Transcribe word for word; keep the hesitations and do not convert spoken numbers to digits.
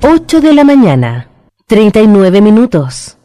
ocho de la mañana, treinta y nueve minutos.